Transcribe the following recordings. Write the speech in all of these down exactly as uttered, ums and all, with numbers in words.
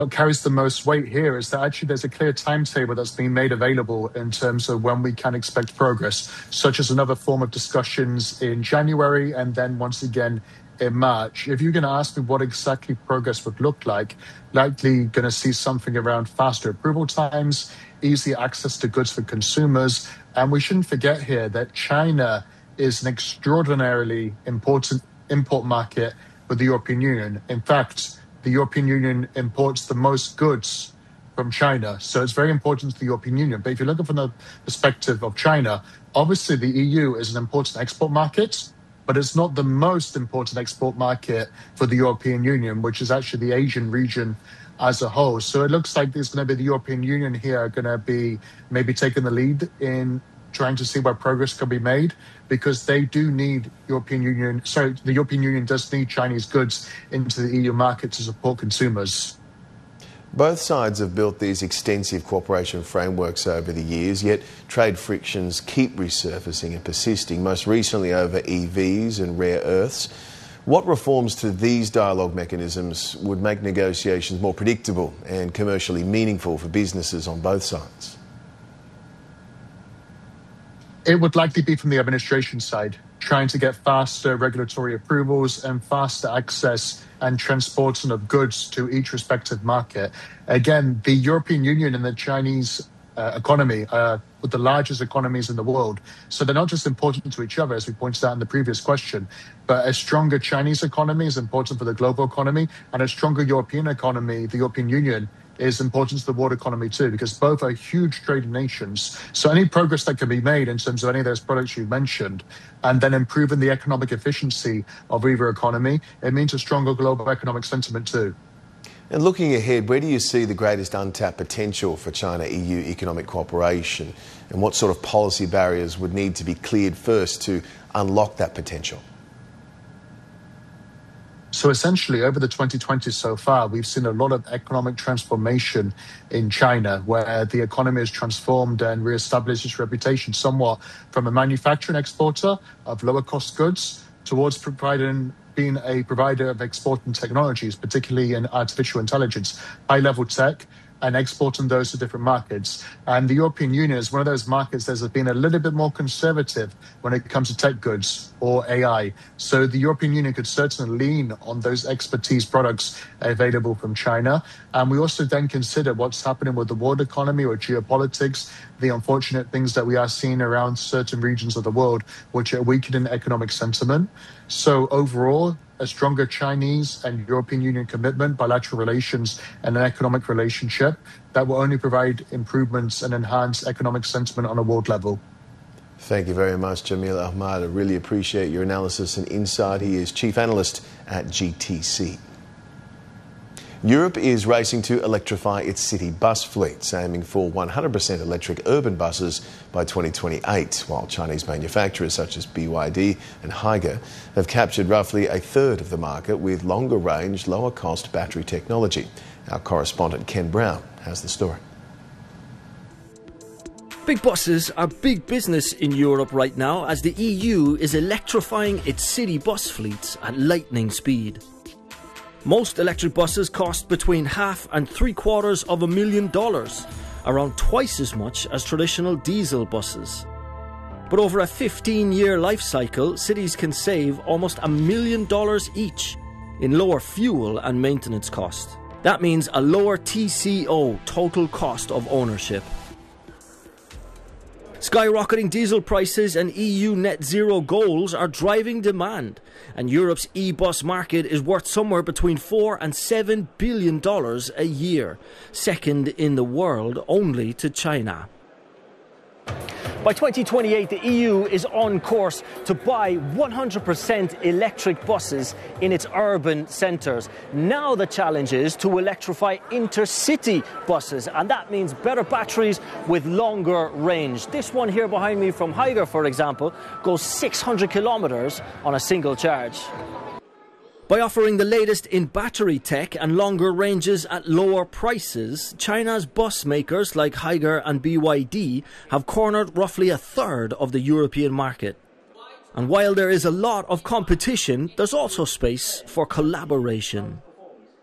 what carries the most weight here is that actually there's a clear timetable that's been made available in terms of when we can expect progress, such as another form of discussions in January and then once again in March. If you're going to ask me what exactly progress would look like, likely going to see something around faster approval times, easier access to goods for consumers. And we shouldn't forget here that China is an extraordinarily important import market for the European Union. In fact, the European Union imports the most goods from China. So it's very important to the European Union. But if you look at it from the perspective of China, obviously the E U is an important export market, but it's not the most important export market for the European Union, which is actually the Asian region as a whole. So it looks like there's going to be the European Union here going to be maybe taking the lead in trying to see where progress can be made, because they do need European Union, sorry, the European Union does need Chinese goods into the E U market to support consumers. Both sides have built these extensive cooperation frameworks over the years, yet trade frictions keep resurfacing and persisting, most recently over E Vs and rare earths. What reforms to these dialogue mechanisms would make negotiations more predictable and commercially meaningful for businesses on both sides? It would likely be from the administration side, trying to get faster regulatory approvals and faster access and transporting of goods to each respective market. Again, the European Union and the Chinese uh, economy are the largest economies in the world. So they're not just important to each other, as we pointed out in the previous question, but a stronger Chinese economy is important for the global economy, and a stronger European economy, the European Union, is important to the world economy too, because both are huge trading nations. So any progress that can be made in terms of any of those products you mentioned, and then improving the economic efficiency of either economy, it means a stronger global economic sentiment too. And looking ahead, where do you see the greatest untapped potential for China-E U economic cooperation? And what sort of policy barriers would need to be cleared first to unlock that potential? So essentially, over the twenty twenties so far, we've seen a lot of economic transformation in China, where the economy has transformed and reestablished its reputation somewhat from a manufacturing exporter of lower cost goods towards providing being a provider of exporting technologies, particularly in artificial intelligence, high-level tech, and exporting those to different markets. And the European Union is one of those markets that has been a little bit more conservative when it comes to tech goods or A I. So the European Union could certainly lean on those expertise products available from China. And we also then consider what's happening with the world economy or geopolitics, the unfortunate things that we are seeing around certain regions of the world, which are weakening economic sentiment. So overall, a stronger Chinese and European Union commitment, bilateral relations, and an economic relationship that will only provide improvements and enhance economic sentiment on a world level. Thank you very much, Jamil Ahmad. I really appreciate your analysis and insight. He is Chief Analyst at G T C. Europe is racing to electrify its city bus fleets, aiming for one hundred percent electric urban buses by twenty twenty-eight, while Chinese manufacturers such as B Y D and Higer have captured roughly a third of the market with longer range, lower cost battery technology. Our correspondent Ken Brown has the story. Big buses are big business in Europe right now, as the E U is electrifying its city bus fleets at lightning speed. Most electric buses cost between half and three quarters of a million dollars, around twice as much as traditional diesel buses. But over a fifteen year life cycle, cities can save almost a million dollars each in lower fuel and maintenance cost. That means a lower T C O, total cost of ownership. Skyrocketing diesel prices and E U net zero goals are driving demand, and Europe's e-bus market is worth somewhere between four and seven billion dollars a year, second in the world only to China. By twenty twenty-eight, the E U is on course to buy one hundred percent electric buses in its urban centres. Now the challenge is to electrify intercity buses, and that means better batteries with longer range. This one here behind me from Higer, for example, goes six hundred kilometres on a single charge. By offering the latest in battery tech and longer ranges at lower prices, China's bus makers like Higer and B Y D have cornered roughly a third of the European market. And while there is a lot of competition, there's also space for collaboration.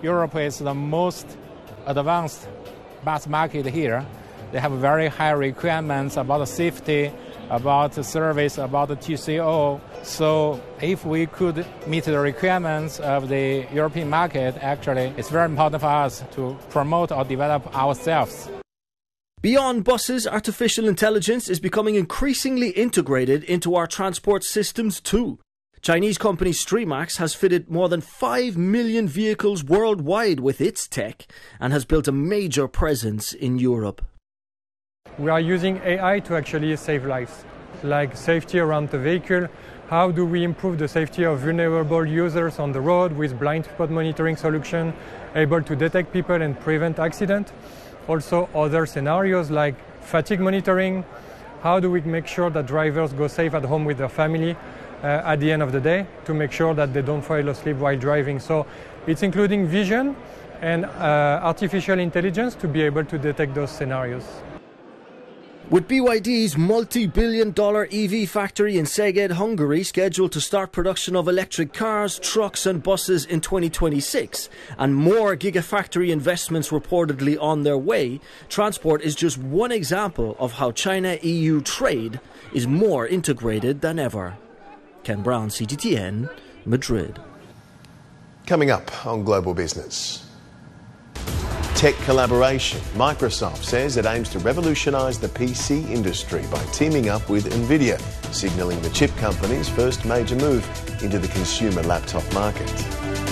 Europe is the most advanced bus market here. They have very high requirements about safety, about service, about the T C O. So if we could meet the requirements of the European market, actually, it's very important for us to promote or develop ourselves. Beyond buses, artificial intelligence is becoming increasingly integrated into our transport systems too. Chinese company Streamax has fitted more than five million vehicles worldwide with its tech and has built a major presence in Europe. We are using A I to actually save lives, like safety around the vehicle. How do we improve the safety of vulnerable users on the road with blind spot monitoring solution, able to detect people and prevent accident? Also other scenarios like fatigue monitoring. How do we make sure that drivers go safe at home with their family uh, at the end of the day to make sure that they don't fall asleep while driving? So it's including vision and uh, artificial intelligence to be able to detect those scenarios. With B Y D's multi-billion dollar E V factory in Szeged, Hungary, scheduled to start production of electric cars, trucks and buses in twenty twenty-six, and more gigafactory investments reportedly on their way, transport is just one example of how China-E U trade is more integrated than ever. Ken Brown, C G T N, Madrid. Coming up on Global Business. Tech collaboration. Microsoft says it aims to revolutionise the P C industry by teaming up with NVIDIA, signalling the chip company's first major move into the consumer laptop market.